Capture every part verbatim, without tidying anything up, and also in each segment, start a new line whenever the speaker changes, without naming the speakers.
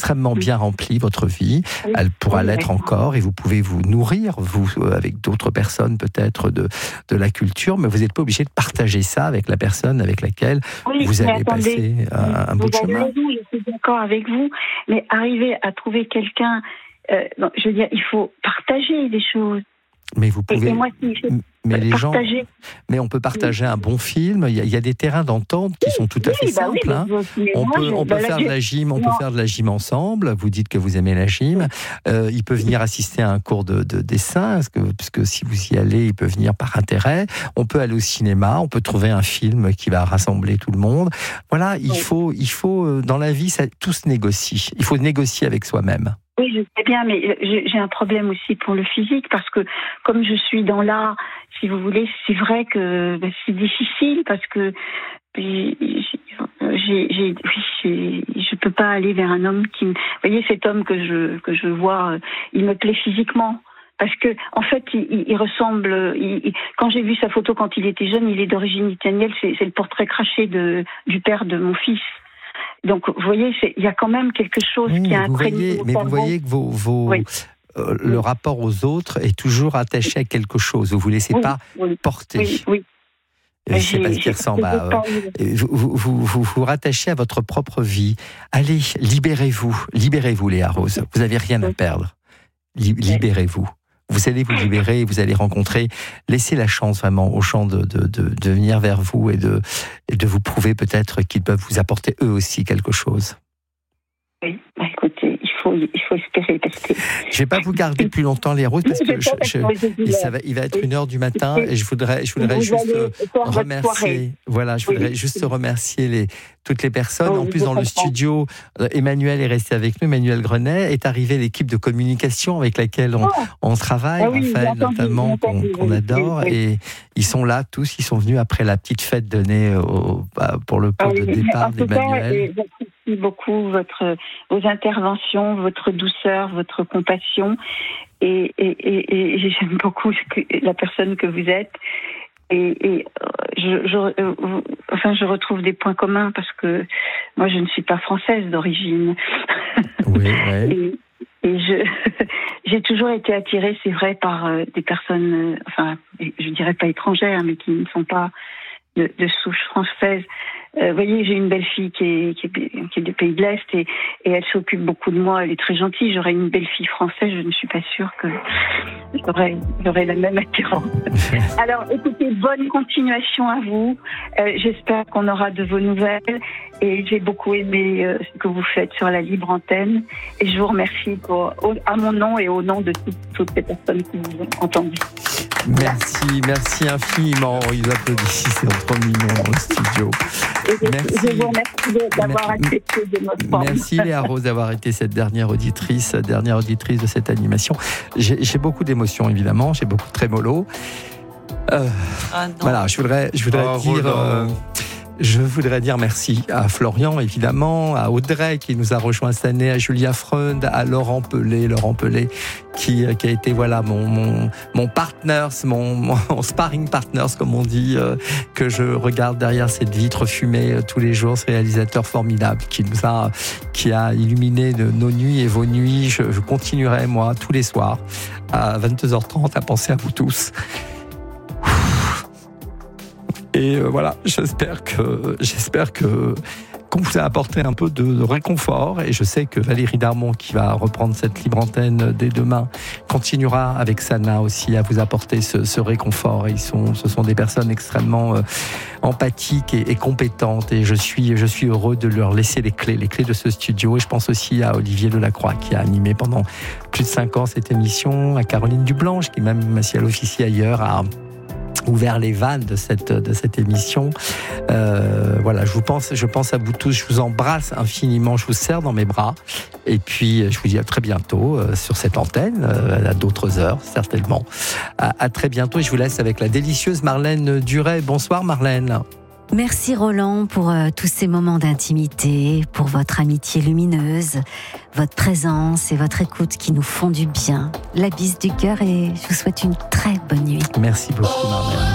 extrêmement bien remplie, votre vie.
Oui.
Elle pourra
Oui,
l'être
oui.
encore et vous pouvez vous nourrir, vous, avec d'autres personnes peut-être de, de la culture, mais vous n'êtes pas obligé de partager ça avec la personne avec laquelle
Oui,
vous
mais
allez
attendez,
passer un, un
vous
bout de
avez
chemin.
raison, je suis d'accord avec vous, mais arriver à trouver quelqu'un, euh, non, je veux dire, il faut partager des choses.
Mais vous
Et,
pouvez.
et moi, si je
Mais les gens.
partager.
Mais on peut partager un bon film. Il y a, il y a des terrains d'entente qui sont tout à fait
Oui, bah oui,
simples. hein.
mais au cinéma,
On peut,
je-
on peut
bah là,
faire
je-
de la gym, on
non.
peut faire de la gym ensemble. Vous dites que vous aimez la gym. Euh, il peut venir assister à un cours de, de dessin, parce que, parce que si vous y allez, il peut venir par intérêt. On peut aller au cinéma, on peut trouver un film qui va rassembler tout le monde. Voilà, il
Oui.
faut, il faut euh, dans la vie, ça, tout se négocie. Il faut négocier avec soi-même.
Oui, je sais bien, mais j'ai j'ai un problème aussi pour le physique, parce que comme je suis dans l'art, si vous voulez, c'est vrai que ben, c'est difficile, parce que j'ai, j'ai, j'ai, oui, j'ai- je peux pas aller vers un homme qui me... Vous voyez, cet homme que je, que je vois, euh, il me plaît physiquement. Parce que, en fait, il, il- il ressemble. Il, il- quand j'ai vu sa photo quand il était jeune, il est d'origine italienne. C'est, c'est le portrait craché de, du père de mon fils. Donc, vous voyez, c'est- il y a quand même quelque chose
Oui,
qui a
vous
imprégné
voyez,
mon
mais vous
cerveau.
voyez que vos, vos,
Oui.
euh, le
Oui.
rapport aux autres est toujours attaché à quelque chose. Vous vous laissez
Oui,
pas
oui,
porter.
oui, oui.
Je ne sais
J'ai-
pas ce qui
j'ai-
ressemble à...
j'ai pas eu-
Vous vous, vous, vous vous rattachez à votre propre vie. Allez, libérez-vous. Libérez-vous, Léa Rose. Vous n'avez rien à perdre. Li- libérez-vous. Vous allez vous libérer, vous allez rencontrer. Laissez la chance vraiment aux gens de, de, de, de venir vers vous et de, et de vous prouver peut-être qu'ils peuvent vous apporter eux aussi quelque chose.
Oui, bah, écoutez, il faut, il faut espérer parce que.
Je ne vais pas vous garder plus longtemps, Léa Rose, parce
Oui,
que
je
je,
sais, parce
je-
que je dis,
il, ça va, il va être
oui.
une heure du matin
Oui.
et je voudrais, je voudrais
vous
juste
allez
euh,
faire votre soirée.
remercier, voilà, je
Oui.
voudrais juste remercier les, toutes les personnes.
Oui,
en plus,
je
dans le
comprends.
studio, euh, Emmanuel est resté avec nous, Emmanuel Grenet, est arrivé l'équipe de communication avec laquelle on,
Oh.
on travaille,
Ah oui, j'ai
Raphaël
entendu,
notamment,
j'ai
qu'on
entendu,
qu'on
oui,
adore,
oui.
et ils sont là tous, ils sont venus après la petite fête donnée au, bah, pour le pot
Ah
de
oui,
départ
en tout cas,
d'Emmanuel.
et j'apprécie beaucoup votre, vos interventions, votre douceur, votre compassion, et, et, et, et j'aime beaucoup ce que, la personne que vous êtes. Et, et euh, je, je, euh, vous- enfin, je retrouve des points communs parce que moi, je ne suis pas française d'origine.
Oui, oui.
Et, et je, j'ai toujours été attirée, c'est vrai, par euh, des personnes, euh, enfin, je dirais pas étrangères, mais qui ne sont pas de, de souche française. Euh, vous voyez, j'ai une belle-fille qui est, qui, est, qui est du pays de l'Est et, et elle s'occupe beaucoup de moi. Elle est très gentille. J'aurais une belle-fille française, je ne suis pas sûre que j'aurais, j'aurais la même attirance. Alors, écoutez, bonne continuation à vous. Euh, j'espère qu'on aura de vos nouvelles et j'ai beaucoup aimé euh, ce que vous faites sur la libre antenne et je vous remercie pour, au, à mon nom et au nom de tout, toutes les personnes qui vous ont entendu.
Merci, merci infiniment. Ils applaudissent, c'est trop mignon au studio.
Et je,
Merci.
je vous remercie de- d'avoir
Mer-
accepté de notre forme.
Merci Léa Rose d'avoir été cette dernière auditrice, dernière auditrice de cette animation. J'ai j'ai beaucoup d'émotions évidemment, j'ai beaucoup de trémolo. Euh,
Ah non.
voilà, je voudrais, je voudrais
Oh,
dire.
Roland.
euh, Je voudrais dire merci à Florian, évidemment, à Audrey qui nous a rejoint cette année, à Julia Freund, à Laurent Pelé, Laurent Pelé qui, qui a été voilà mon mon mon partners, mon, mon sparring partners comme on dit, euh, que je regarde derrière cette vitre fumée euh, tous les jours, ce réalisateur formidable qui nous a qui a illuminé de nos nuits et vos nuits. Je, je continuerai moi tous les soirs à vingt-deux heures trente à penser à vous tous. Et euh, voilà, j'espère que j'espère que qu'on vous a apporté un peu de, de réconfort. Et je sais que Valérie Darmon, qui va reprendre cette libre antenne dès demain, continuera avec Sana aussi à vous apporter ce, ce réconfort. Et ils sont, ce sont des personnes extrêmement euh, empathiques et, et compétentes. Et je suis, je suis heureux de leur laisser les clés, les clés de ce studio. Et je pense aussi à Olivier Delacroix, qui a animé pendant plus de cinq ans cette émission, à Caroline Dublanche, qui même si elle officie ailleurs, a ouvert les vannes de cette, de cette émission. Euh, voilà, je vous pense, je pense à vous tous, je vous embrasse infiniment, je vous serre dans mes bras. Et puis, je vous dis à très bientôt euh, sur cette antenne, euh, à d'autres heures, certainement. À, à très bientôt et je vous laisse avec la délicieuse Marlène Duret. Bonsoir Marlène.
Merci Roland pour euh, tous ces moments d'intimité, pour votre amitié lumineuse, votre présence et votre écoute qui nous font du bien. La bise du cœur et je vous souhaite une très bonne nuit.
Merci beaucoup Marlène.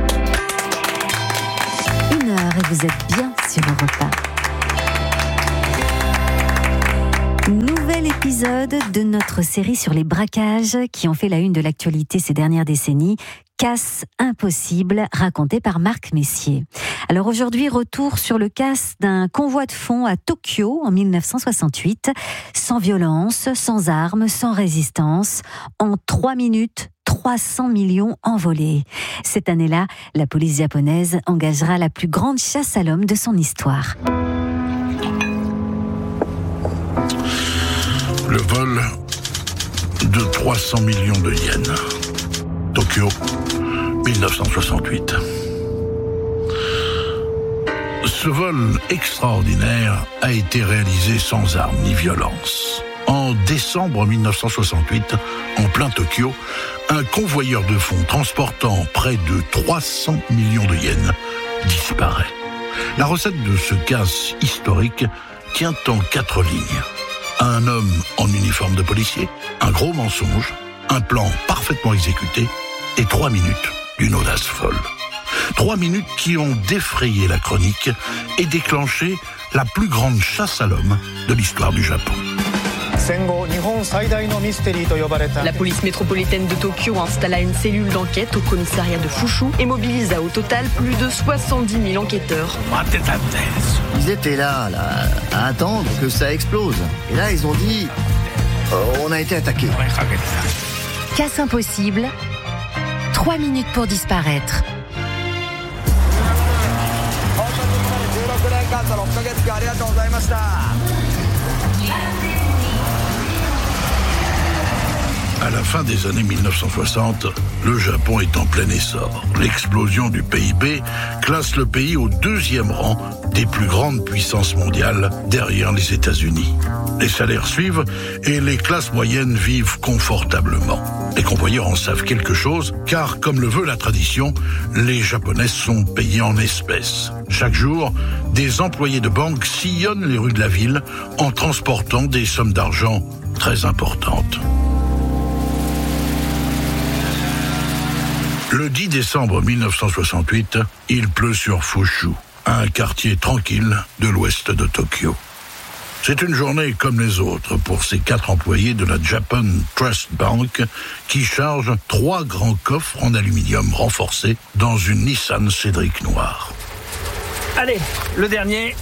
Une heure et vous êtes bien sur Europe un. Nouvel épisode de notre série sur les braquages qui ont fait la une de l'actualité ces dernières décennies. Casse impossible, raconté par Marc Messier. Alors aujourd'hui, retour sur le casse d'un convoi de fonds à Tokyo en mille neuf cent soixante-huit. Sans violence, sans armes, sans résistance. En trois minutes, trois cents millions envolés. Cette année-là, la police japonaise engagera la plus grande chasse à l'homme de son histoire.
Le vol de trois cents millions de yens. Tokyo, mille neuf cent soixante-huit. Ce vol extraordinaire a été réalisé sans armes ni violence. En décembre mille neuf cent soixante-huit, en plein Tokyo, un convoyeur de fonds transportant près de trois cents millions de yens disparaît. La recette de ce casse historique tient en quatre lignes. Un homme en uniforme de policier, un gros mensonge, un plan parfaitement exécuté et trois minutes d'une audace folle. Trois minutes qui ont défrayé la chronique et déclenché la plus grande chasse à l'homme de l'histoire du Japon.
La police métropolitaine de Tokyo installa une cellule d'enquête au commissariat de Fushu et mobilisa au total plus de soixante-dix mille enquêteurs.
Ils étaient là, là, à attendre que ça explose. Et là, ils ont dit euh, on a été attaqué.
Casse impossible. Trois minutes pour disparaître.
À la fin des années mille neuf cent soixante, le Japon est en plein essor. L'explosion du P I B classe le pays au deuxième rang des plus grandes puissances mondiales, derrière les États-Unis. Les salaires suivent et les classes moyennes vivent confortablement. Les convoyeurs en savent quelque chose, car comme le veut la tradition, les Japonais sont payés en espèces. Chaque jour, des employés de banque sillonnent les rues de la ville en transportant des sommes d'argent très importantes. Le dix décembre mille neuf cent soixante-huit, il pleut sur Fushu, un quartier tranquille de l'ouest de Tokyo. C'est une journée comme les autres pour ces quatre employés de la Japan Trust Bank qui chargent trois grands coffres en aluminium renforcés dans une Nissan Cédric noire.
Allez, le dernier.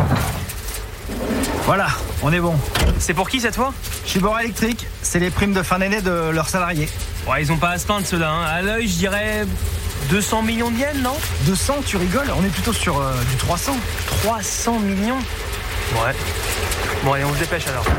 Voilà, on est bon. C'est pour qui cette fois ?
Shibora Electric, c'est les primes de fin d'année de leurs salariés.
Ouais, ils ont pas à se plaindre ceux-là, hein. À l'œil, je dirais deux cents millions de yens, non ?
deux cents, tu rigoles ? On est plutôt sur euh, du trois cents.
trois cents millions ? Ouais. Bon, allez, on se dépêche alors.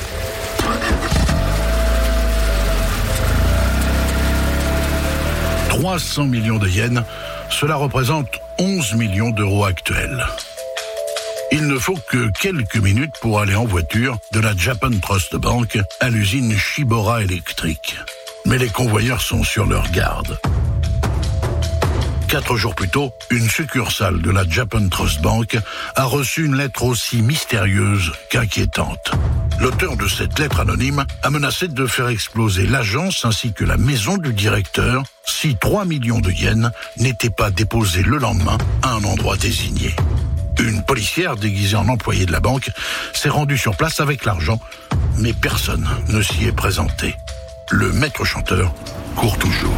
trois cents millions de yens, cela représente onze millions d'euros actuels. Il ne faut que quelques minutes pour aller en voiture de la Japan Trust Bank à l'usine Shibora Electric. Mais les convoyeurs sont sur leur garde. Quatre jours plus tôt, une succursale de la Japan Trust Bank a reçu une lettre aussi mystérieuse qu'inquiétante. L'auteur de cette lettre anonyme a menacé de faire exploser l'agence ainsi que la maison du directeur si trois millions de yens n'étaient pas déposés le lendemain à un endroit désigné. Une policière déguisée en employée de la banque s'est rendue sur place avec l'argent, mais personne ne s'y est présenté. Le maître chanteur court toujours.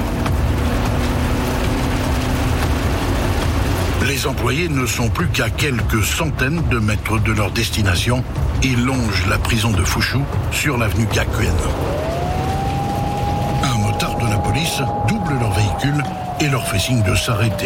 Les employés ne sont plus qu'à quelques centaines de mètres de leur destination. Ils longent la prison de Fushu sur l'avenue Gakuen. Un motard de la police double leur véhicule et leur fait signe de s'arrêter.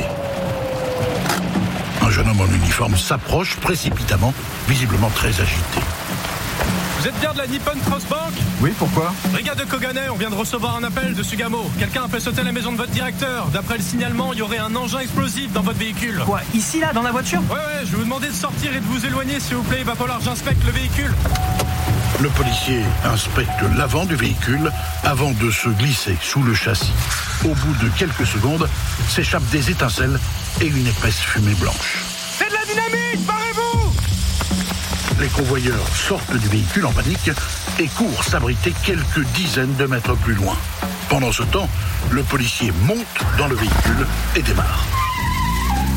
Un jeune homme en uniforme s'approche précipitamment, visiblement très agité.
Vous êtes bien de la Nippon Trust Bank ?
Oui, pourquoi ?
Brigade de Kogane, on vient de recevoir un appel de Sugamo. Quelqu'un a fait sauter la maison de votre directeur. D'après le signalement, il y aurait un engin explosif dans votre véhicule.
Quoi, ici là, dans la voiture ?
Ouais, ouais, je vais vous demander de sortir et de vous éloigner, s'il vous plaît. Il va falloir que j'inspecte le véhicule.
Le policier inspecte l'avant du véhicule avant de se glisser sous le châssis. Au bout de quelques secondes, s'échappent des étincelles et une épaisse fumée blanche.
C'est de la dynamite, barrez-vous !
Les convoyeurs sortent du véhicule en panique et courent s'abriter quelques dizaines de mètres plus loin. Pendant ce temps, le policier monte dans le véhicule et démarre.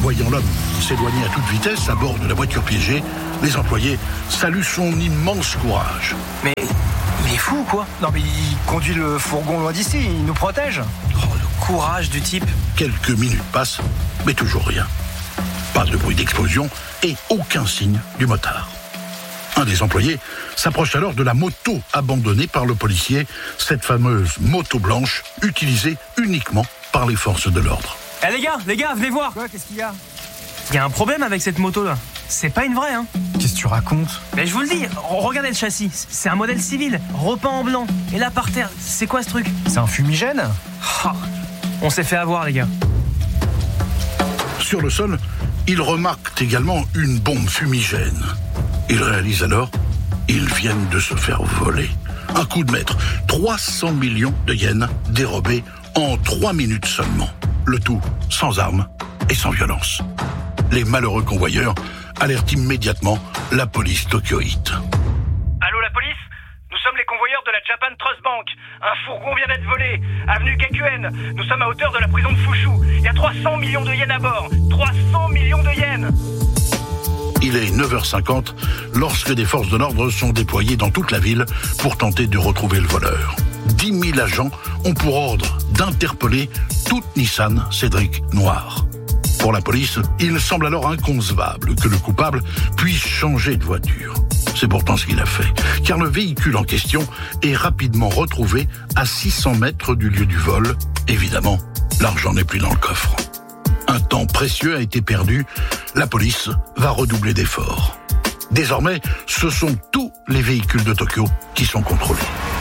Voyant l'homme s'éloigner à toute vitesse à bord de la voiture piégée, les employés saluent son immense courage.
Mais il est fou ou quoi?
Non mais il conduit le fourgon loin d'ici, il nous protège.
Oh, le courage du type.
Quelques minutes passent, mais toujours rien. Pas de bruit d'explosion et aucun signe du motard. Un des employés s'approche alors de la moto abandonnée par le policier, cette fameuse moto blanche utilisée uniquement par les forces de l'ordre.
Eh les gars, les gars, venez voir.
Quoi, qu'est-ce qu'il y a?
Il y a un problème avec cette moto-là. C'est pas une vraie, hein.
Qu'est-ce que tu racontes?
Mais je vous le dis, regardez le châssis. C'est un modèle civil, repeint en blanc. Et là, par terre, c'est quoi ce truc?
C'est un fumigène?
Oh, on s'est fait avoir, les gars.
Sur le sol, ils remarquent également une bombe fumigène. Ils réalisent alors, ils viennent de se faire voler. Un coup de maître, trois cents millions de yens dérobés en trois minutes seulement. Le tout sans armes et sans violence. Les malheureux convoyeurs alertent immédiatement la police tokyoïte.
Allô la police? Nous sommes les convoyeurs de la Japan Trust Bank. Un fourgon vient d'être volé. Avenue Gakuen. Nous sommes à hauteur de la prison de Fushu. Il y a trois cents millions de yens à bord. trois cents millions de yens.
Il est neuf heures cinquante lorsque des forces de l'ordre sont déployées dans toute la ville pour tenter de retrouver le voleur. dix mille agents ont pour ordre d'interpeller toute Nissan Cédric Noir. Pour la police, il semble alors inconcevable que le coupable puisse changer de voiture. C'est pourtant ce qu'il a fait, car le véhicule en question est rapidement retrouvé à six cents mètres du lieu du vol. Évidemment, l'argent n'est plus dans le coffre. Un temps précieux a été perdu, la police va redoubler d'efforts. Désormais, ce sont tous les véhicules de Tokyo qui sont contrôlés.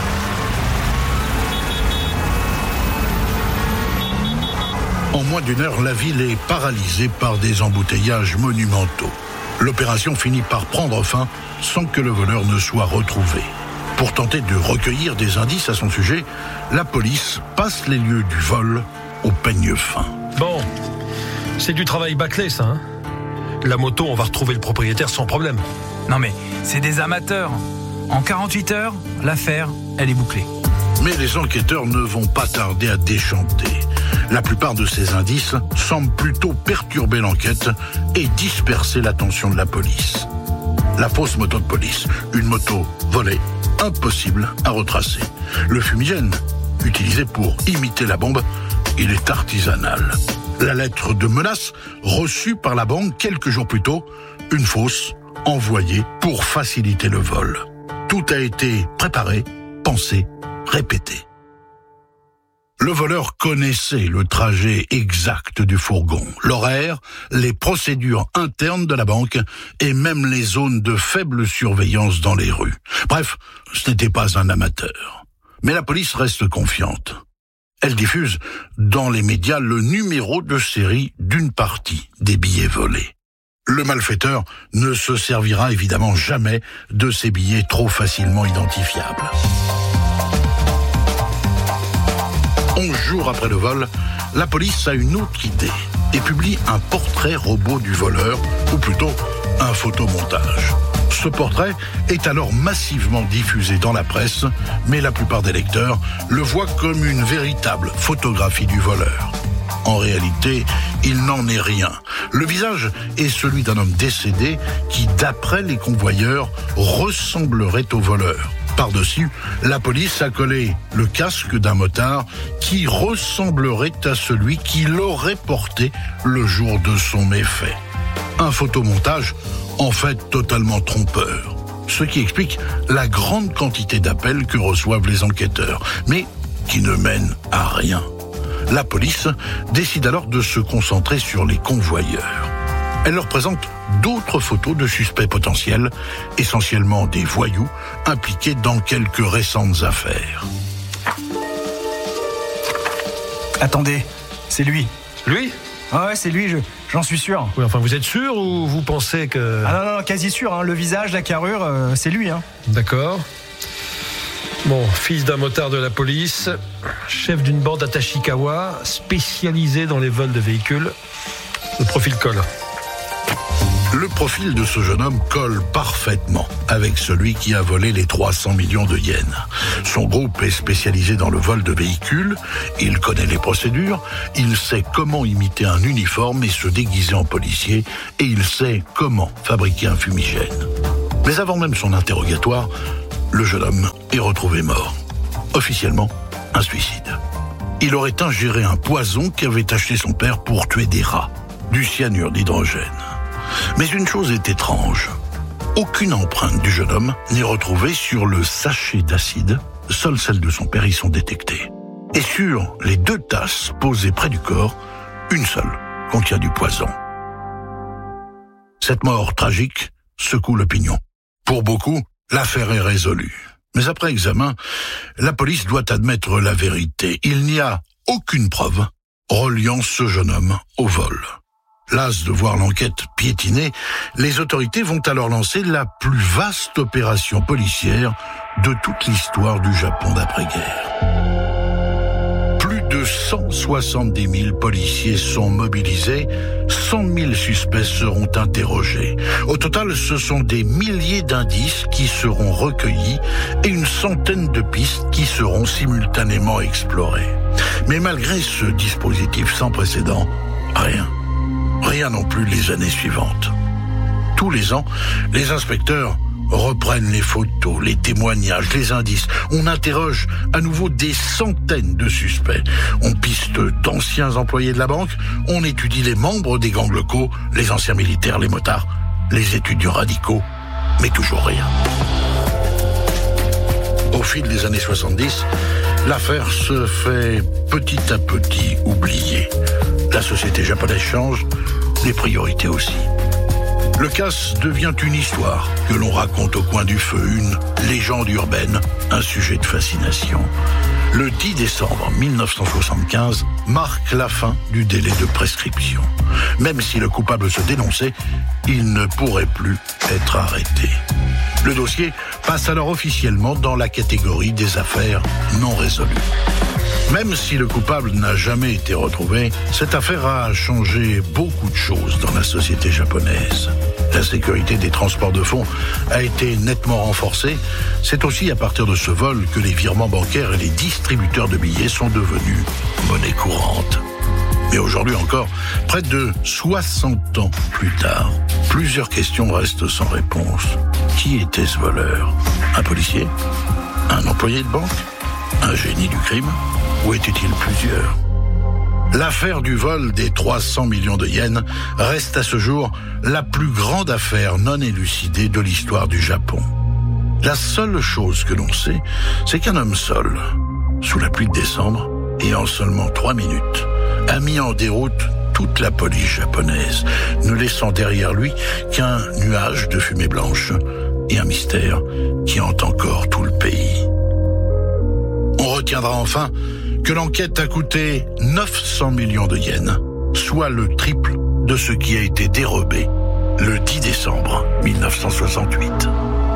En moins d'une heure, la ville est paralysée par des embouteillages monumentaux. L'opération finit par prendre fin sans que le voleur ne soit retrouvé. Pour tenter de recueillir des indices à son sujet, la police passe les lieux du vol au peigne fin.
Bon, c'est du travail bâclé ça, hein. La moto, on va retrouver le propriétaire sans problème.
Non mais, c'est des amateurs. En quarante-huit heures, l'affaire, elle est bouclée.
Mais les enquêteurs ne vont pas tarder à déchanter. La plupart de ces indices semblent plutôt perturber l'enquête et disperser l'attention de la police. La fausse moto de police, une moto volée, impossible à retracer. Le fumigène, utilisé pour imiter la bombe, il est artisanal. La lettre de menace reçue par la banque quelques jours plus tôt, une fausse envoyée pour faciliter le vol. Tout a été préparé, pensé, répété. Le voleur connaissait le trajet exact du fourgon, l'horaire, les procédures internes de la banque et même les zones de faible surveillance dans les rues. Bref, ce n'était pas un amateur. Mais la police reste confiante. Elle diffuse dans les médias le numéro de série d'une partie des billets volés. Le malfaiteur ne se servira évidemment jamais de ces billets trop facilement identifiables. Onze jours après le vol, la police a une autre idée et publie un portrait robot du voleur, ou plutôt un photomontage. Ce portrait est alors massivement diffusé dans la presse, mais la plupart des lecteurs le voient comme une véritable photographie du voleur. En réalité, il n'en est rien. Le visage est celui d'un homme décédé qui, d'après les convoyeurs, ressemblerait au voleur. Par-dessus, la police a collé le casque d'un motard qui ressemblerait à celui qui l'aurait porté le jour de son méfait. Un photomontage, en fait, totalement trompeur. Ce qui explique la grande quantité d'appels que reçoivent les enquêteurs, mais qui ne mènent à rien. La police décide alors de se concentrer sur les convoyeurs. Elle leur présente d'autres photos de suspects potentiels, essentiellement des voyous impliqués dans quelques récentes affaires.
Attendez, c'est lui.
Lui ?
Ah ouais, c'est lui, je, j'en suis sûr.
Oui, enfin, vous êtes sûr ou vous pensez que...
Ah non, non, quasi sûr, hein, le visage, la carrure, euh, c'est lui. Hein.
D'accord. Bon, fils d'un motard de la police, chef d'une bande à Tachikawa, spécialisé dans les vols de véhicules. Le profil colle.
Le profil de ce jeune homme colle parfaitement avec celui qui a volé les trois cents millions de yens. Son groupe est spécialisé dans le vol de véhicules, il connaît les procédures, il sait comment imiter un uniforme et se déguiser en policier, et il sait comment fabriquer un fumigène. Mais avant même son interrogatoire, le jeune homme est retrouvé mort. Officiellement, un suicide. Il aurait ingéré un poison qu'avait acheté son père pour tuer des rats, du cyanure d'hydrogène. Mais une chose est étrange. Aucune empreinte du jeune homme n'est retrouvée sur le sachet d'acide. Seules celles de son père y sont détectées. Et sur les deux tasses posées près du corps, une seule contient du poison. Cette mort tragique secoue l'opinion. Pour beaucoup, l'affaire est résolue. Mais après examen, la police doit admettre la vérité. Il n'y a aucune preuve reliant ce jeune homme au vol. Las de voir l'enquête piétiner, les autorités vont alors lancer la plus vaste opération policière de toute l'histoire du Japon d'après-guerre. Plus de cent soixante-dix mille policiers sont mobilisés, cent mille suspects seront interrogés. Au total, ce sont des milliers d'indices qui seront recueillis et une centaine de pistes qui seront simultanément explorées. Mais malgré ce dispositif sans précédent, rien. Rien non plus les années suivantes. Tous les ans, les inspecteurs reprennent les photos, les témoignages, les indices. On interroge à nouveau des centaines de suspects. On piste d'anciens employés de la banque, on étudie les membres des gangs locaux, les anciens militaires, les motards, les étudiants radicaux, mais toujours rien. Au fil des années soixante-dix, l'affaire se fait petit à petit oublier. La société japonaise change, les priorités aussi. Le casse devient une histoire que l'on raconte au coin du feu, une légende urbaine, un sujet de fascination. Le dix décembre mille neuf cent soixante-quinze marque la fin du délai de prescription. Même si le coupable se dénonçait, il ne pourrait plus être arrêté. Le dossier passe alors officiellement dans la catégorie des affaires non résolues. Même si le coupable n'a jamais été retrouvé, cette affaire a changé beaucoup de choses dans la société japonaise. La sécurité des transports de fonds a été nettement renforcée. C'est aussi à partir de ce vol que les virements bancaires et les distributeurs de billets sont devenus monnaie courante. Mais aujourd'hui encore, près de soixante ans plus tard, plusieurs questions restent sans réponse. Qui était ce voleur ? Un policier ? Un employé de banque ? Un génie du crime ? Ou étaient-ils plusieurs ? L'affaire du vol des trois cents millions de yens reste à ce jour la plus grande affaire non élucidée de l'histoire du Japon. La seule chose que l'on sait, c'est qu'un homme seul, sous la pluie de décembre, et en seulement trois minutes, a mis en déroute toute la police japonaise, ne laissant derrière lui qu'un nuage de fumée blanche et un mystère qui hante encore tout le pays. On retiendra enfin que l'enquête a coûté neuf cents millions de yens, soit le triple de ce qui a été dérobé le dix décembre mille neuf cent soixante-huit.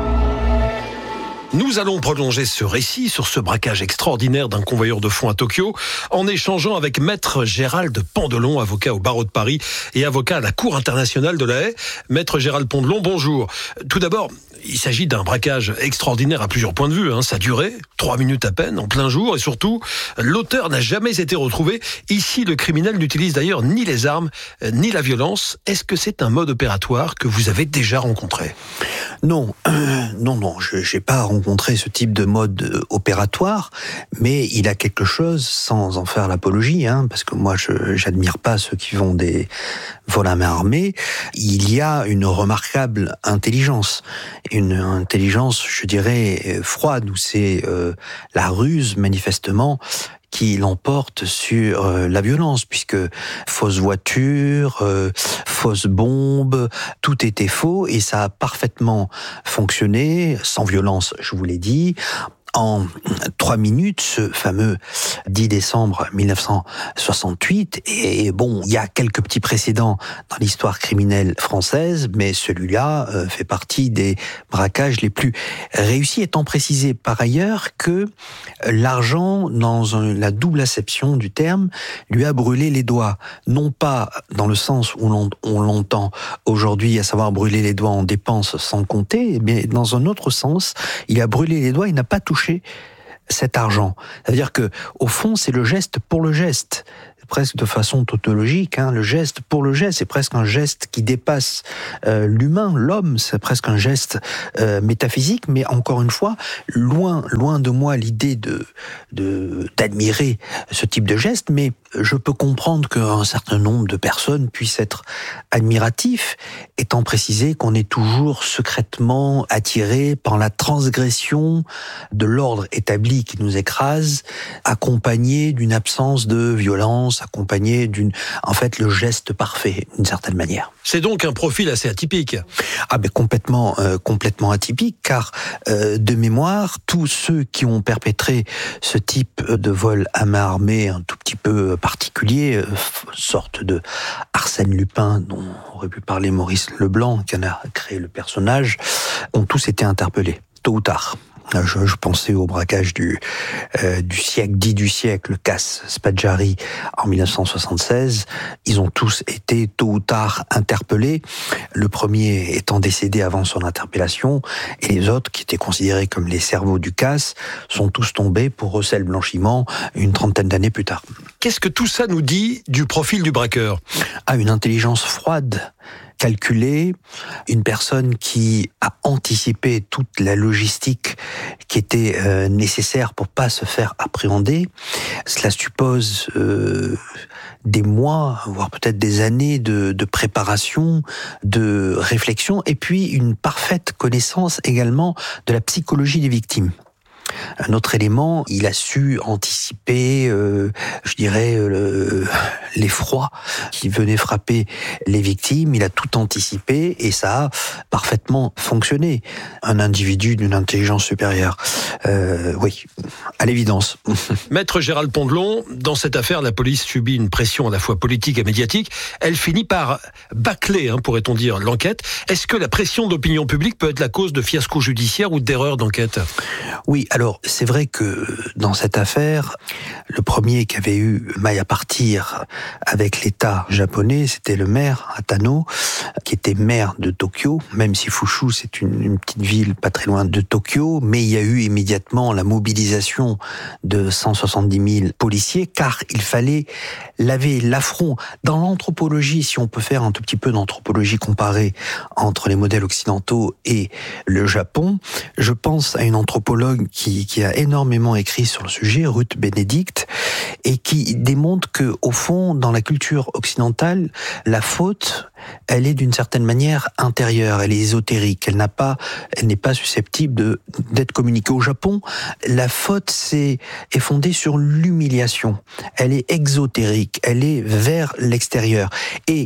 Nous allons prolonger ce récit sur ce braquage extraordinaire d'un convoyeur de fonds à Tokyo en échangeant avec Maître Gérald Pandelon, avocat au barreau de Paris et avocat à la Cour internationale de La Haye. Maître Gérald Pandelon, bonjour. Tout d'abord, il s'agit d'un braquage extraordinaire à plusieurs points de vue. Hein. Sa durée, trois minutes à peine, en plein jour, et surtout, l'auteur n'a jamais été retrouvé. Ici, le criminel n'utilise d'ailleurs ni les armes, ni la violence. Est-ce que c'est un mode opératoire que vous avez déjà rencontré ?
Non, euh, non, non, je n'ai pas rencontré ce type de mode euh, opératoire, mais il a quelque chose, sans en faire l'apologie, hein, parce que moi, je j'admire pas ceux qui font des vols à main armée. Il y a une remarquable intelligence, une intelligence, je dirais, froide, où c'est euh, la ruse, manifestement, qui l'emporte sur euh, la violence, puisque fausse voiture, euh, fausse bombe, tout était faux, et ça a parfaitement fonctionné, sans violence, je vous l'ai dit, en trois minutes ce fameux dix décembre mille neuf cent soixante-huit. Et bon, il y a quelques petits précédents dans l'histoire criminelle française, mais celui-là euh, fait partie des braquages les plus réussis, étant précisé par ailleurs que l'argent, dans un, la double acception du terme, lui a brûlé les doigts. Non pas dans le sens où l'on, on l'entend aujourd'hui, à savoir brûler les doigts en dépenses sans compter, mais dans un autre sens, il a brûlé les doigts, il n'a pas touché cet argent. C'est-à-dire que, au fond, c'est le geste pour le geste. Presque de façon tautologique, hein, le geste pour le geste, c'est presque un geste qui dépasse euh, l'humain, l'homme, c'est presque un geste euh, métaphysique, mais encore une fois, loin, loin de moi l'idée de, de, d'admirer ce type de geste, mais je peux comprendre qu'un certain nombre de personnes puissent être admiratifs, étant précisé qu'on est toujours secrètement attiré par la transgression de l'ordre établi qui nous écrase, accompagné d'une absence de violence, accompagné d'une, en fait, le geste parfait, d'une certaine manière.
C'est donc un profil assez atypique.
Ah ben complètement, euh, complètement atypique, car euh, de mémoire, tous ceux qui ont perpétré ce type de vol à main armée un tout petit peu particulier, euh, sorte de Arsène Lupin, dont aurait pu parler Maurice Leblanc, qui en a créé le personnage, ont tous été interpellés, tôt ou tard. Je, je pensais au braquage du, euh, du siècle, dit du siècle, Casse Spadjari en mille neuf cent soixante-seize. Ils ont tous été tôt ou tard interpellés. Le premier étant décédé avant son interpellation, et les autres, qui étaient considérés comme les cerveaux du Casse, sont tous tombés pour recel blanchiment une trentaine d'années plus tard.
Qu'est-ce que tout ça nous dit du profil du braqueur ?
Ah, une intelligence froide, calculée, une personne qui a anticipé toute la logistique qui était euh, nécessaire pour pas se faire appréhender. Cela suppose euh, des mois, voire peut-être des années de, de préparation, de réflexion, et puis une parfaite connaissance également de la psychologie des victimes. Un autre élément, il a su anticiper, euh, je dirais, le, l'effroi qui venait frapper les victimes. Il a tout anticipé et ça a parfaitement fonctionné. Un individu d'une intelligence supérieure. Euh, oui, à l'évidence.
Maître Gérald Pondelon, dans cette affaire, la police subit une pression à la fois politique et médiatique. Elle finit par bâcler, hein, pourrait-on dire, l'enquête. Est-ce que la pression d'opinion publique peut être la cause de fiasco judiciaire ou d'erreur d'enquête ?
Oui, alors c'est vrai que dans cette affaire, le premier qui avait eu maille à partir avec l'État japonais, c'était le maire Atano, qui était maire de Tokyo, même si Fushu c'est une, une petite ville pas très loin de Tokyo, mais il y a eu immédiatement la mobilisation de cent soixante-dix mille policiers, car il fallait laver l'affront. Dans l'anthropologie, si on peut faire un tout petit peu d'anthropologie comparée entre les modèles occidentaux et le Japon, je pense à une anthropologue qui, qui a énormément écrit sur le sujet, Ruth Benedict, et qui démontre que, au fond, dans la culture occidentale, la faute, elle est d'une certaine manière intérieure, elle est ésotérique, elle n'a pas, elle n'est pas susceptible de, d'être communiquée. Au Japon, la faute c'est, est fondée sur l'humiliation, elle est exotérique, elle est vers l'extérieur. Et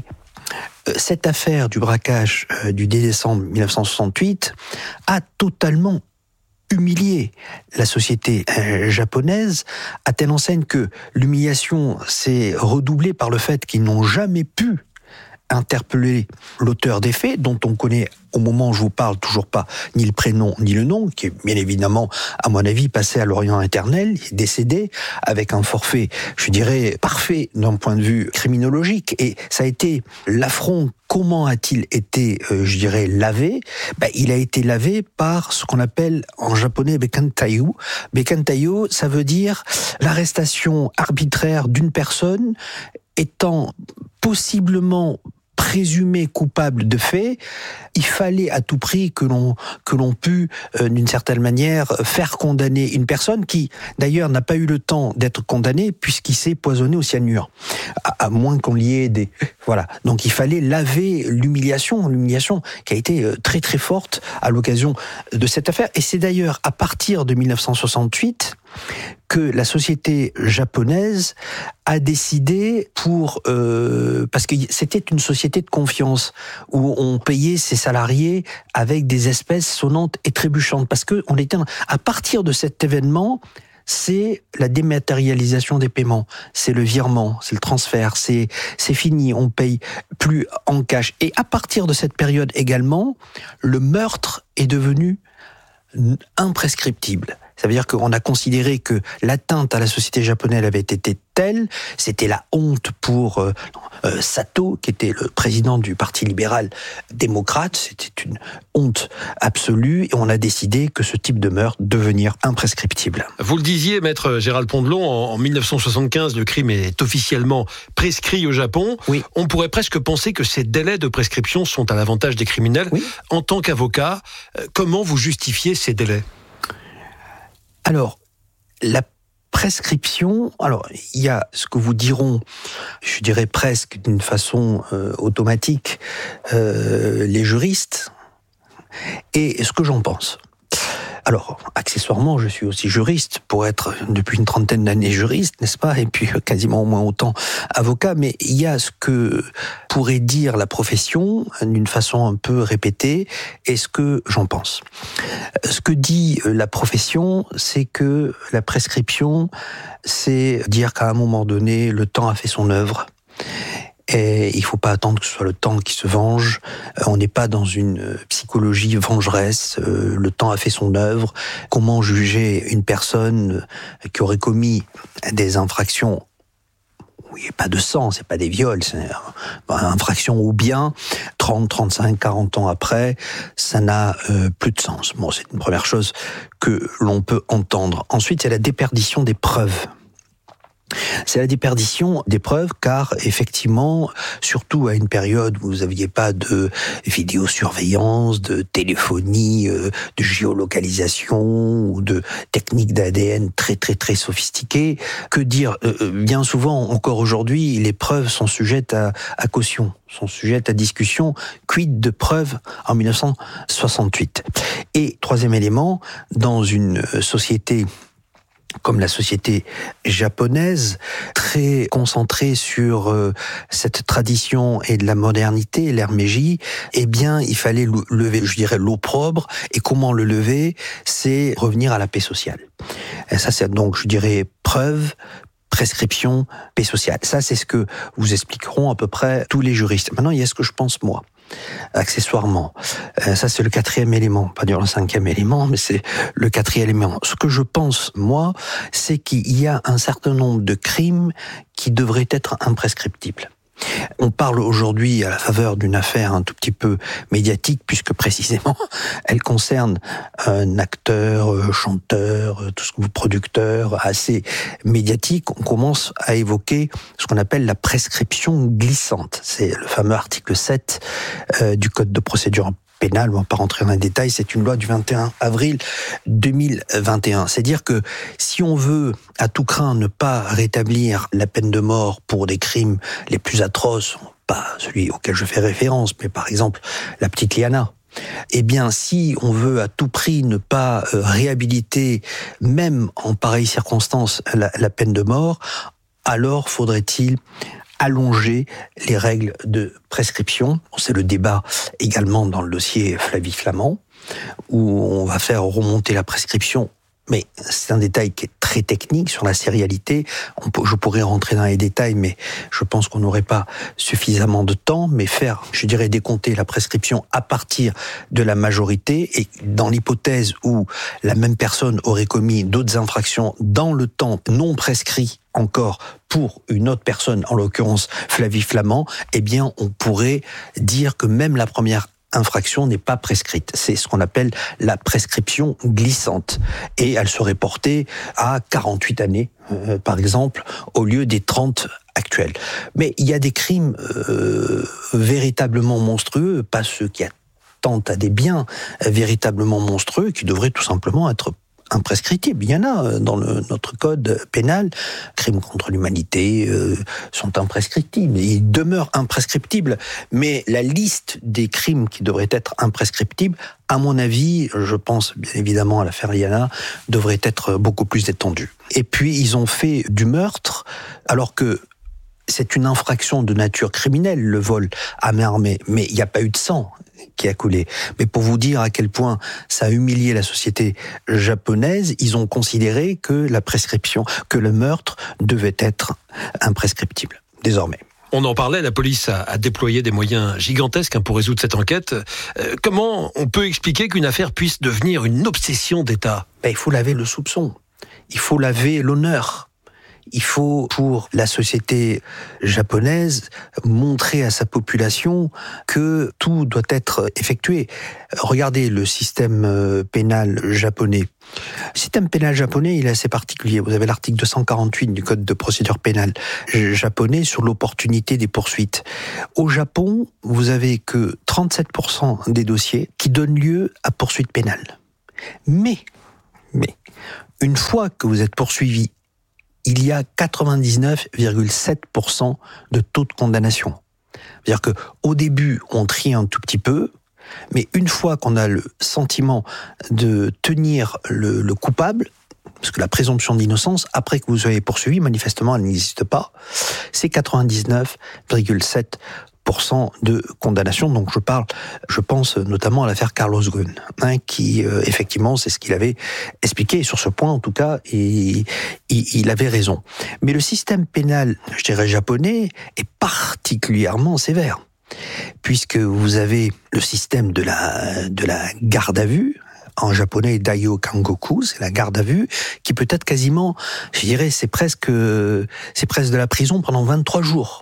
cette affaire du braquage du dix décembre mille neuf cent soixante-huit a totalement humilié la société japonaise, à telle enseigne que l'humiliation s'est redoublée par le fait qu'ils n'ont jamais pu interpeller l'auteur des faits, dont on connaît au moment où je vous parle toujours pas ni le prénom ni le nom, qui est bien évidemment, à mon avis, passé à l'Orient éternel, il est décédé avec un forfait, je dirais, parfait d'un point de vue criminologique. Et ça a été l'affront. Comment a-t-il été, euh, je dirais, lavé ? Ben, il a été lavé par ce qu'on appelle en japonais bekantayu. Bekantayu, ça veut dire l'arrestation arbitraire d'une personne étant possiblement présumé coupable de faits, il fallait à tout prix que l'on que l'on pût, euh, d'une certaine manière, faire condamner une personne qui, d'ailleurs, n'a pas eu le temps d'être condamnée puisqu'il s'est poisonné au cyanure, à, à moins qu'on y ait des... Voilà. Donc il fallait laver l'humiliation, l'humiliation qui a été très très forte à l'occasion de cette affaire. Et c'est d'ailleurs à partir de mille neuf cent soixante-huit que la société japonaise a décidé pour euh, parce que c'était une société de confiance où on payait ses salariés avec des espèces sonnantes et trébuchantes, parce que on était à partir de cet événement, c'est la dématérialisation des paiements, c'est le virement, c'est le transfert, c'est c'est fini, on paye plus en cash. Et à partir de cette période également, le meurtre est devenu imprescriptible. Ça veut dire qu'on a considéré que l'atteinte à la société japonaise avait été telle, c'était la honte pour euh, euh, Sato, qui était le président du Parti libéral démocrate, c'était une honte absolue, et on a décidé que ce type de meurtre devenir imprescriptible.
Vous le disiez, maître Gérald Pondelon, en, en dix-neuf cent soixante-quinze, le crime est officiellement prescrit au Japon.
Oui.
On pourrait presque penser que ces délais de prescription sont à l'avantage des criminels.
Oui.
En tant qu'avocat, comment vous justifiez ces délais ?
Alors, la prescription, alors il y a ce que vous diront, je dirais presque d'une façon euh, automatique, euh, les juristes, et ce que j'en pense. Alors, accessoirement, je suis aussi juriste, pour être depuis une trentaine d'années juriste, n'est-ce pas ? Et puis quasiment au moins autant avocat, mais il y a ce que pourrait dire la profession, d'une façon un peu répétée, et ce que j'en pense. Ce que dit la profession, c'est que la prescription, c'est dire qu'à un moment donné, le temps a fait son œuvre. Et il ne faut pas attendre que ce soit le temps qui se venge. On n'est pas dans une psychologie vengeresse. Le temps a fait son œuvre. Comment juger une personne qui aurait commis des infractions où il n'y a pas de sang, c'est pas des viols, c'est une infraction ou bien trente, trente-cinq, quarante ans après, ça n'a euh, plus de sens. Bon, c'est une première chose que l'on peut entendre. Ensuite, il y a la déperdition des preuves. C'est la déperdition des preuves, car effectivement, surtout à une période où vous n'aviez pas de vidéosurveillance, de téléphonie, de géolocalisation ou de techniques d'A D N très très très sophistiquées, que dire, bien souvent, encore aujourd'hui, les preuves sont sujettes à, à caution, sont sujettes à discussion. Quid de preuves en dix-neuf cent soixante-huit. Et troisième élément, dans une société comme la société japonaise, très concentrée sur euh, cette tradition et de la modernité, l'ère Meiji, eh bien, il fallait lever, je dirais, l'opprobre. Et comment le lever ? C'est revenir à la paix sociale. Et ça, c'est donc, je dirais, preuve, prescription, paix sociale. Ça, c'est ce que vous expliqueront à peu près tous les juristes. Maintenant, il y a ce que je pense, moi. Accessoirement. Euh, ça, c'est le quatrième élément. Pas dire le cinquième élément, mais c'est le quatrième élément. Ce que je pense, moi, c'est qu'il y a un certain nombre de crimes qui devraient être imprescriptibles. On parle aujourd'hui à la faveur d'une affaire un tout petit peu médiatique, puisque précisément, elle concerne un acteur, chanteur, tout ce que vous producteur, assez médiatique. On commence à évoquer ce qu'on appelle la prescription glissante. C'est le fameux article sept euh, du Code de procédure pénale, on ne va pas rentrer dans les détails, c'est une loi du vingt et un avril deux mille vingt et un. C'est-à-dire que si on veut à tout craint ne pas rétablir la peine de mort pour des crimes les plus atroces, pas celui auquel je fais référence, mais par exemple la petite Liana, eh bien, si on veut à tout prix ne pas euh, réhabiliter, même en pareilles circonstances, la, la peine de mort, alors faudrait-il allonger les règles de prescription. C'est le débat également dans le dossier Flavie Flament, où on va faire remonter la prescription. Mais c'est un détail qui est très technique sur la sérialité. On peut, je pourrais rentrer dans les détails, mais je pense qu'on n'aurait pas suffisamment de temps. Mais faire, je dirais, décompter la prescription à partir de la majorité, et dans l'hypothèse où la même personne aurait commis d'autres infractions dans le temps non prescrit encore pour une autre personne, en l'occurrence Flavie Flament, eh bien, on pourrait dire que même la première infraction n'est pas prescrite. C'est ce qu'on appelle la prescription glissante. Et elle serait portée à quarante-huit années, euh, par exemple, au lieu des trente actuels. Mais il y a des crimes euh, véritablement monstrueux, pas ceux qui attentent à des biens euh, véritablement monstrueux, qui devraient tout simplement être imprescriptibles. Il y en a dans le, notre code pénal. Crimes contre l'humanité euh, sont imprescriptibles. Ils demeurent imprescriptibles. Mais la liste des crimes qui devraient être imprescriptibles, à mon avis, je pense bien évidemment à l'affaire Yana, devrait être beaucoup plus étendue. Et puis, ils ont fait du meurtre, alors que c'est une infraction de nature criminelle, le vol à main armée, mais il n'y a pas eu de sang qui a coulé. Mais pour vous dire à quel point ça a humilié la société japonaise, ils ont considéré que la prescription, que le meurtre devait être imprescriptible, désormais.
On en parlait, la police a, a déployé des moyens gigantesques hein, pour résoudre cette enquête. Euh, comment on peut expliquer qu'une affaire puisse devenir une obsession d'État ?
Ben, il faut laver le soupçon, il faut laver l'honneur. Il faut, pour la société japonaise, montrer à sa population que tout doit être effectué. Regardez le système pénal japonais. Le système pénal japonais, il est assez particulier. Vous avez l'article deux cent quarante-huit du Code de procédure pénale japonais sur l'opportunité des poursuites. Au Japon, vous avez que trente-sept pour cent des dossiers qui donnent lieu à poursuite pénale. Mais, mais, une fois que vous êtes poursuivi, il y a quatre-vingt-dix-neuf virgule sept pour cent de taux de condamnation. C'est-à-dire qu'au début, on trie un tout petit peu, mais une fois qu'on a le sentiment de tenir le, le coupable, parce que la présomption d'innocence, après que vous soyez poursuivi, manifestement, elle n'existe pas, c'est quatre-vingt-dix-neuf virgule sept pour cent de condamnation. Donc je parle, je pense notamment à l'affaire Carlos Ghosn, hein, qui euh, effectivement c'est ce qu'il avait expliqué. Et sur ce point, en tout cas, il, il, il avait raison. Mais le système pénal, je dirais japonais, est particulièrement sévère, puisque vous avez le système de la de la garde à vue. En japonais, Daio Kangoku, c'est la garde à vue, qui peut être quasiment, je dirais, c'est presque, c'est presque de la prison pendant vingt-trois jours.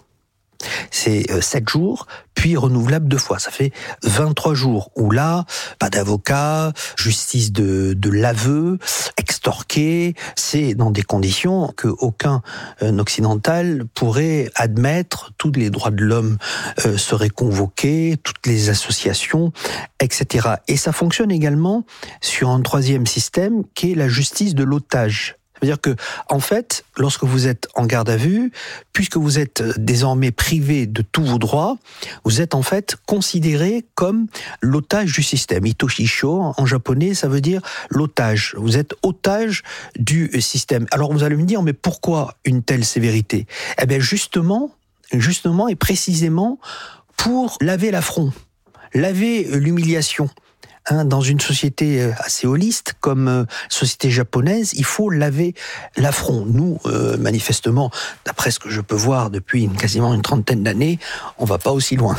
C'est sept jours, puis renouvelable deux fois. Ça fait vingt-trois jours où là, pas d'avocat, justice de, de l'aveu, extorqué. C'est dans des conditions que aucun euh, occidental pourrait admettre. Tous les droits de l'homme euh, seraient convoqués, toutes les associations, et cetera. Et ça fonctionne également sur un troisième système qui est la justice de l'otage. C'est-à-dire que, en fait, lorsque vous êtes en garde à vue, puisque vous êtes désormais privé de tous vos droits, vous êtes en fait considéré comme l'otage du système. Itoshisho, en japonais, ça veut dire l'otage. Vous êtes otage du système. Alors vous allez me dire, mais pourquoi une telle sévérité ? Eh bien justement, justement et précisément pour laver l'affront, laver l'humiliation. Hein, dans une société assez holiste comme euh, société japonaise, il faut laver l'affront. Nous, euh, manifestement, d'après ce que je peux voir depuis une, quasiment une trentaine d'années, on va pas aussi loin.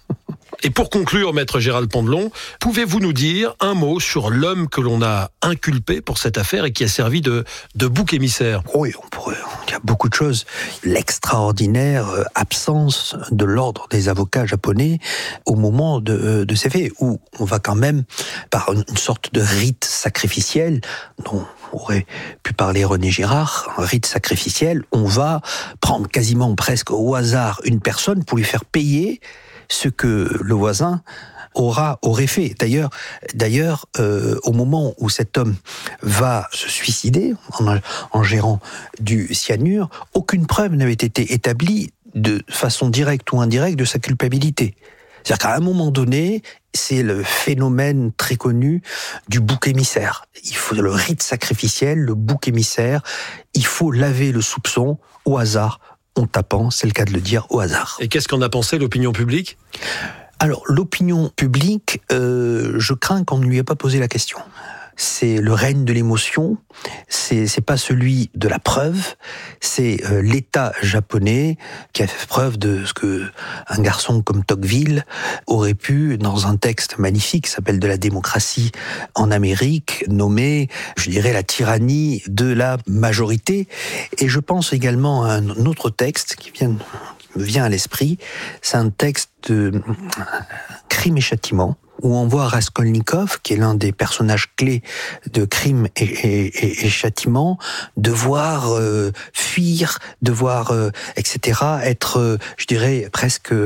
Et pour conclure, maître Gérald Pondelon, pouvez-vous nous dire un mot sur l'homme que l'on a inculpé pour cette affaire et qui a servi de, de bouc émissaire ?
Oui, on pourrait. Il y a beaucoup de choses. L'extraordinaire absence de l'ordre des avocats japonais au moment de, de ces faits, où on va quand même, par une sorte de rite sacrificiel, dont aurait pu parler René Girard, un rite sacrificiel, on va prendre quasiment presque au hasard une personne pour lui faire payer ce que le voisin aura aurait fait. D'ailleurs, d'ailleurs, euh, au moment où cet homme va se suicider en, en gérant du cyanure, aucune preuve n'avait été établie de façon directe ou indirecte de sa culpabilité. C'est-à-dire qu'à un moment donné, c'est le phénomène très connu du bouc émissaire. Il faut le rite sacrificiel, le bouc émissaire. Il faut laver le soupçon au hasard. En tapant, c'est le cas de le dire, au hasard.
Et qu'est-ce qu'en a pensé l'opinion publique ?
Alors, l'opinion publique, euh, je crains qu'on ne lui ait pas posé la question. C'est le règne de l'émotion, c'est, c'est pas celui de la preuve, c'est euh, l'État japonais qui a fait preuve de ce que un garçon comme Tocqueville aurait pu, dans un texte magnifique qui s'appelle De la démocratie en Amérique, nommer, je dirais, la tyrannie de la majorité. Et je pense également à un autre texte qui vient, qui me vient à l'esprit, c'est un texte de Crime et Châtiment, où on voit Raskolnikov, qui est l'un des personnages clés de Crime et, et, et, et Châtiment, devoir euh, fuir, devoir, euh, et cetera, être, euh, je dirais, presque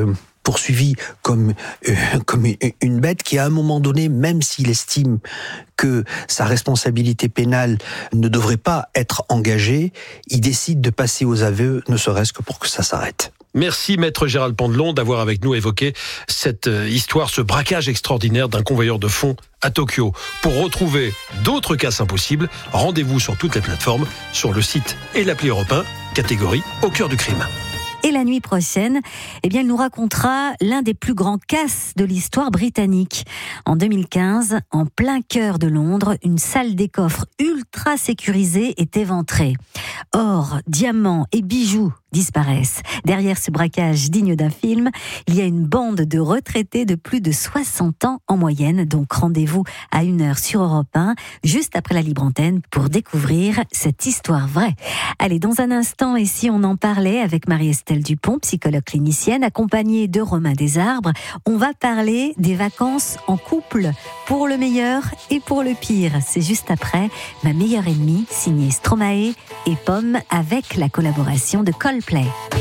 poursuivi comme, euh, comme une bête qui, à un moment donné, même s'il estime que sa responsabilité pénale ne devrait pas être engagée, il décide de passer aux aveux, ne serait-ce que pour que ça s'arrête.
Merci Maître Gérald Pandelon d'avoir avec nous évoqué cette histoire, ce braquage extraordinaire d'un convoyeur de fonds à Tokyo. Pour retrouver d'autres cas impossibles, rendez-vous sur toutes les plateformes, sur le site et l'appli Europe un, catégorie Au cœur du crime.
Et la nuit prochaine, eh bien, il nous racontera l'un des plus grands casses de l'histoire britannique. En deux mille quinze, en plein cœur de Londres, une salle des coffres ultra sécurisée est éventrée. Or, diamants et bijoux disparaissent. Derrière ce braquage digne d'un film, il y a une bande de retraités de plus de soixante ans en moyenne. Donc rendez-vous à une heure sur Europe un, juste après la libre antenne, pour découvrir cette histoire vraie. Allez, dans un instant, et si on en parlait avec Marie-Estelle Dupont, psychologue clinicienne, accompagnée de Romain Desarbres, on va parler des vacances en couple, pour le meilleur et pour le pire. C'est juste après Ma meilleure ennemie, signée Stromae et Pomme, avec la collaboration de Coldplay.